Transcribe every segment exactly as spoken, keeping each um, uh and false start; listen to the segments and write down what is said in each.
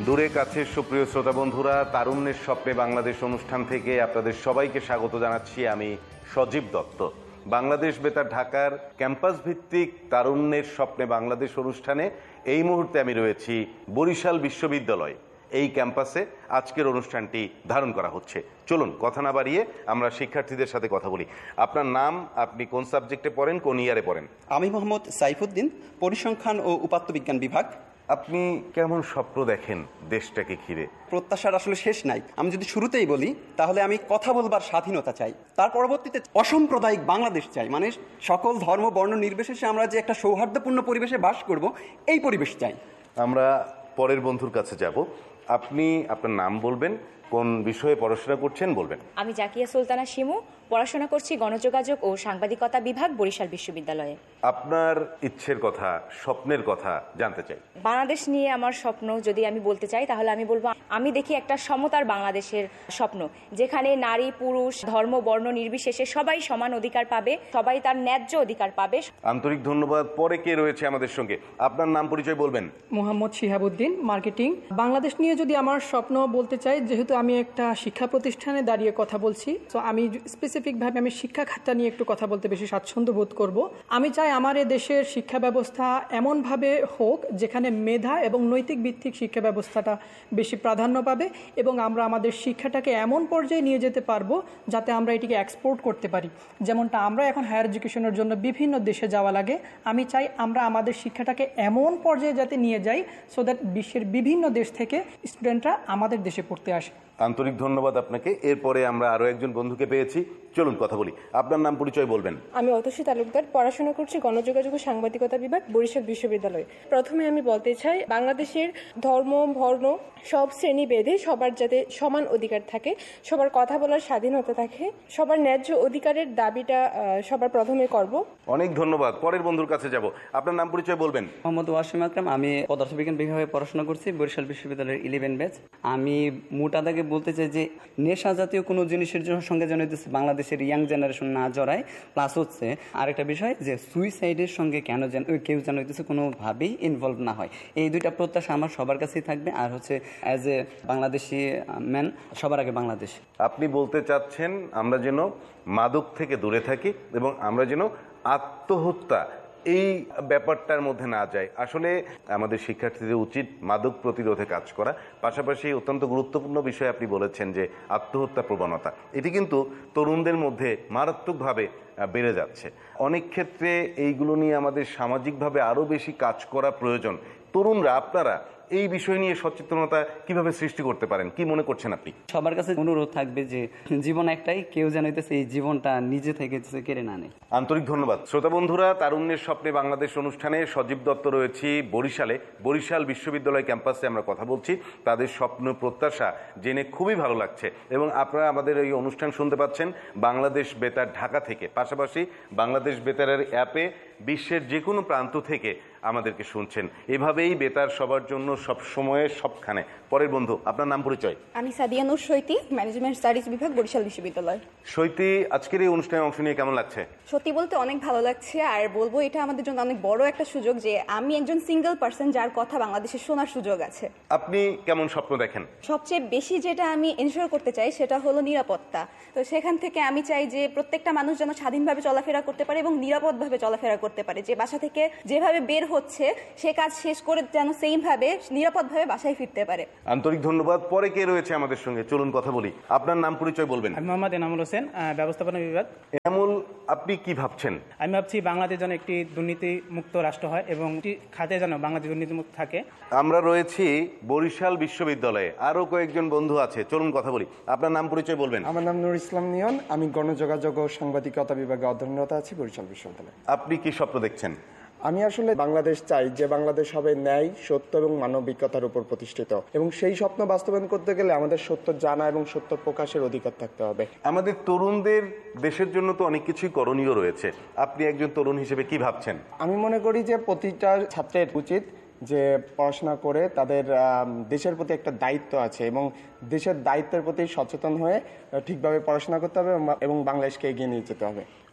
দূরে কাছে সুপ্রিয় শ্রোতা বন্ধুরা, তারুণ্যের স্বপ্নে বাংলাদেশ অনুষ্ঠান থেকে আপনাদের সবাইকে স্বাগত জানাচ্ছি। আমি সজীব দত্ত। বাংলাদেশ বেতার ঢাকার ক্যাম্পাস ভিত্তিক তারুণ্যের স্বপ্নে বাংলাদেশ অনুষ্ঠানে এই মুহূর্তে আমি রয়েছি বরিশাল বিশ্ববিদ্যালয়। এই ক্যাম্পাসে আজকের অনুষ্ঠানটি ধারণ করা হচ্ছে। চলুন কথা না বাড়িয়ে আমরা শিক্ষার্থীদের সাথে কথা বলি। আপনার নাম, আপনি কোন সাবজেক্টে পড়েন, কোন ইয়ারে পড়েন? আমি মোহাম্মদ সাইফুদ্দিন, পরিসংখ্যান ও উপাত্ত বিজ্ঞান বিভাগ। আপনি কেমন স্বপ্ন দেখেন দেশটাকে ঘিরে? প্রত্যাশার আসলে শেষ নাই। আমি যদি শুরুতেই বলি তাহলে আমি কথা বলবার স্বাধীনতা চাই, তার পরবর্তীতে অসাম্প্রদায়িক বাংলাদেশ চাই, মানে সকল ধর্ম বর্ণ নির্বিশেষে আমরা যে একটা সৌহার্দ্যপূর্ণ পরিবেশে বাস করব, এই পরিবেশ চাই। আমরা পরের বন্ধুর কাছে যাব। আপনি আপনার নাম বলবেন, কোন বিষয়ে পড়াশোনা করছেন বলবেন। আমি জাকিয়া সুলতানা শিমু, পড়াশোনা করছি গণযোগাযোগ ও সাংবাদিকতা বিভাগ, বরিশাল বিশ্ববিদ্যালয়ে। আপনার ইচ্ছের কথা, স্বপ্নের কথা জানতে চাই। বাংলাদেশ নিয়ে আমার স্বপ্ন যদি আমি বলতে চাই তাহলে আমি বলবো, আমি দেখি একটা সমতার বাংলাদেশের স্বপ্ন, যেখানে নারী পুরুষ ধর্ম বর্ণ নির্বিশেষে সবাই সমান অধিকার পাবে, সবাই তার ন্যায্য অধিকার পাবে। আন্তরিক ধন্যবাদ। পরে কে রয়েছে আমাদের সঙ্গে? আপনার নাম পরিচয় বলবেন। মোহাম্মদ শিহাবুদ্দিন, মার্কেটিং। বাংলাদেশ নিয়ে যদি আমার স্বপ্ন বলতে চাই, যেহেতু আমি একটা শিক্ষা প্রতিষ্ঠানে দাঁড়িয়ে কথা বলছি, তো আমি স্পেসিফিকভাবে আমি শিক্ষা খাতটা নিয়ে একটু কথা বলতে বেশি স্বাচ্ছন্দ্য বোধ করব। আমি চাই আমার এ দেশের শিক্ষা ব্যবস্থা এমনভাবে হোক যেখানে মেধা এবং নৈতিক ভিত্তিক শিক্ষা ব্যবস্থাটা বেশি প্রাধান্য পাবে, এবং আমরা আমাদের শিক্ষাটাকে এমন পর্যায়ে নিয়ে যেতে পারবো যাতে আমরা এটিকে এক্সপোর্ট করতে পারি। যেমনটা আমরা এখন হায়ার এডুকেশনের জন্য বিভিন্ন দেশে যাওয়া লাগে, আমি চাই আমরা আমাদের শিক্ষাটাকে এমন পর্যায়ে যাতে নিয়ে যাই সো দ্যাট বিশ্বের বিভিন্ন দেশ থেকে স্টুডেন্টরা আমাদের দেশে পড়তে আসে। আন্তরিক ধন্যবাদ আপনাকে। এরপরে আমরা আরো একজন বন্ধুকে পেয়েছি, চলুন কথা বলি। আপনার নাম পরিচয় বলবেন। আমি অতসী তালুকদার, পড়াশোনা করছি গণযোগাযোগ ও সাংবাদিকতা বিভাগ, বরিশাল বিশ্ববিদ্যালয়। প্রথমে আমি বলতে চাই, বাংলাদেশের ধর্ম বর্ণ সব শ্রেণী বেঁধে সবার যাতে সমান অধিকার থাকে, সবার কথা বলার স্বাধীনতা থাকে, সবার ন্যায্য অধিকারের দাবিটা সবার প্রথমে করব। অনেক ধন্যবাদ। পরের বন্ধুর কাছে যাব। আপনার নাম পরিচয় বলবেন। মোহাম্মদ ওয়াসিম আকরাম, আমি পদার্থবিজ্ঞান বিভাগে পড়াশোনা করছি, বরিশাল বিশ্ববিদ্যালয়ের ইলেভেন ব্যাচ। আমি মোটা দাগে বলতে চাই যে নেশা জাতীয় কোনো জিনিসের সঙ্গে যেন বাংলাদেশের ইয়াং জেনারেশন না জড়ায়। প্লাস হচ্ছে আরেকটা বিষয় যে সুইসাইডের সঙ্গে কেন যেন কেউ যেন হইতেছে কোনোভাবেই ইনভলভ না হয়। এই দুইটা প্রত্যাশা আমার সবার কাছেই থাকবে। আর হচ্ছে অ্যাজ এ বাংলাদেশি ম্যান, সবার আগে বাংলাদেশ। আপনি বলতে চাচ্ছেন আমরা যেন মাদক থেকে দূরে থাকি এবং আমরা যেন আত্মহত্যা এই ব্যাপারটার মধ্যে না যায়। আসলে আমাদের শিক্ষার্থীদের উচিত মাদক প্রতিরোধে কাজ করা। পাশাপাশি অত্যন্ত গুরুত্বপূর্ণ বিষয় আপনি বলেছেন যে আত্মহত্যা প্রবণতা, এটি কিন্তু তরুণদের মধ্যে মারাত্মকভাবে বেড়ে যাচ্ছে। অনেক ক্ষেত্রে এইগুলো নিয়ে আমাদের সামাজিকভাবে আরও বেশি কাজ করা প্রয়োজন। তরুণরা, আপনারা এই বিষয় নিয়ে সচেতনতা কিভাবে সৃষ্টি করতে পারেন, কি মনে করছেন আপনি? সবার কাছে অনুরোধ থাকবে যে জীবন একটাই, কেউ যেন এই জীবনটা নিজে থেকে কেড়ে না নেয়। আন্তরিক ধন্যবাদ। শ্রোতা বন্ধুরা, তারুণ্যের স্বপ্নে বাংলাদেশ অনুষ্ঠানে সজীব দত্ত রয়েছি বরিশালে, বরিশাল বিশ্ববিদ্যালয় ক্যাম্পাসে আমরা কথা বলছি। তাদের স্বপ্ন প্রত্যাশা জেনে খুবই ভালো লাগছে। এবং আপনারা আমাদের এই অনুষ্ঠান শুনতে পাচ্ছেন বাংলাদেশ বেতার ঢাকা থেকে, পাশাপাশি বাংলাদেশ বেতারের অ্যাপে বিশ্বের যে কোনো প্রান্ত থেকে আমাদেরকে শুনছেন। এভাবেই বেতার সবার জন্য সব সময়ে সবখানে। পরের বন্ধু, আপনার নাম পরিচয়? আমি সাদিয়া নূর সৈতি, ম্যানেজমেন্ট স্টাডিজ বিভাগ, বরিশাল বিশ্ববিদ্যালয়। সৈতি, আজকের এই অনুষ্ঠানে অংশ নিয়ে কেমন লাগছে? সত্যি বলতে অনেক ভালো লাগছে। আর বলবো এটা আমাদের জন্য অনেক বড় একটা সুযোগ যে আমি একজন সিঙ্গেল পার্সন যার কথা বাংলাদেশে শোনার সুযোগ আছে। আপনি কেমন স্বপ্ন দেখেন? সবচেয়ে বেশি যেটা আমি এনশিওর করতে চাই সেটা হলো নিরাপত্তা। তো সেখান থেকে আমি চাই যে প্রত্যেকটা মানুষ যেন স্বাধীনভাবে চলাফেরা করতে পারে এবং নিরাপদভাবে চলাফেরা করতে পারে, যে বাসা থেকে যেভাবে বের হচ্ছে সে কাজ শেষ করে যেন সেইম ভাবে নিরাপদভাবে বাসায় ফিরতে পারে। আন্তরিক ধন্যবাদ। পরে কে রয়েছে আমাদের সঙ্গে, চলুন কথা বলি। আপনার নাম পরিচয় বলবেন। আমি মোহাম্মদ এনামুল হোসেন, ব্যবস্থাপনা বিভাগ। এনামুল, আপনি কি ভাবছেন? আমি ভাবছি বাংলাদেশ যেন একটি দুর্নীতি মুক্ত রাষ্ট্র হয় এবং খাতে যেন বাংলাদেশ দুর্নীতি মুক্ত থাকে। আমরা রয়েছি বরিশাল বিশ্ববিদ্যালয়ে, আরো কয়েকজন বন্ধু আছে, চলুন কথা বলি। আপনার নাম পরিচয় বলবেন। আমার নাম নুর ইসলাম নিয়ন, আমি গণযোগাযোগ ও সাংবাদিকতা বিভাগে অধ্যয়নরত আছি বরিশাল বিশ্ববিদ্যালয়ে। আপনি কি স্বপ্ন দেখছেন? আমি আসলে বাংলাদেশ চাই যে বাংলাদেশ হবে ন্যায়, সত্য এবং মানবিকতার উপর প্রতিষ্ঠিত, এবং সেই স্বপ্ন বাস্তবায়ন করতে গেলে আমাদের সত্য জানা এবং সত্য প্রকাশের অধিকার থাকতে হবে। আমাদের তরুণদের দেশের জন্য তো অনেক কিছুই করণীয় রয়েছে। আপনি একজন তরুণ হিসেবে কি ভাবছেন? আমি মনে করি যে প্রতিটা ছাত্রের উচিত যে পড়াশোনা করে তাদের দেশের প্রতি একটা দায়িত্ব আছে এবং দেশের দায়িত্বের প্রতি সচেতন হয়ে ঠিকভাবে পড়াশোনা করতে হবে এবং বাংলাদেশকে এগিয়ে নিয়ে যেতে হবে।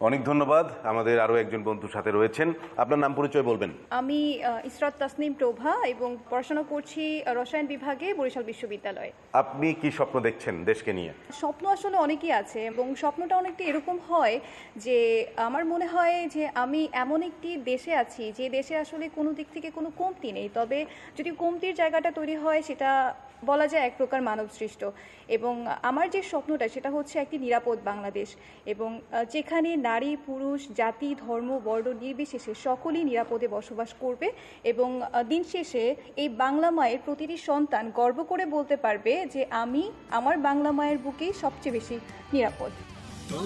অনেক ধন্যবাদ। আমাদের আরো একজন বন্ধুর সাথে রয়েছেন, আপনার নাম পরিচয় বলবেন? আমি আহ, ইসরাত তাসনিম প্রভা এবং পড়াশোনা করছি রসায়ন বিভাগে বরিশাল বিশ্ববিদ্যালয়ে। আপনি কি স্বপ্ন দেখছেন দেশকে নিয়ে? স্বপ্ন আসলে অনেকই আছে এবং স্বপ্নটা অনেকটা এরকম হয় যে আমার মনে হয় যে আমি এমন একটি দেশে আছি যে দেশে আসলে কোনো দিক থেকে কোনো কমতি নেই, তবে যদি কমতির জায়গাটা তৈরি হয় সেটা বলা যায় এক প্রকার মানব সৃষ্ট। এবং আমার যে স্বপ্নটা সেটা হচ্ছে একটি নিরাপদ বাংলাদেশ এবং যেখানে নারী পুরুষ জাতি ধর্ম বর্ণ নির্বিশেষে সকলেই নিরাপদে বসবাস করবে এবং দিন শেষে এই বাংলা মায়ের প্রতিটি সন্তান গর্ব করে বলতে পারবে যে আমি আমার বাংলা মায়ের বুকেই সবচেয়ে বেশি নিরাপদ।